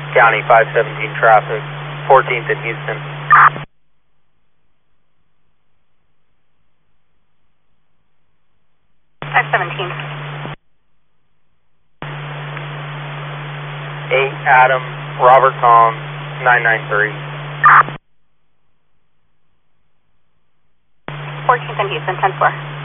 County 517 traffic, 14th in Houston. Adam, Robert Tom, 993. 14th in Houston, 10-4.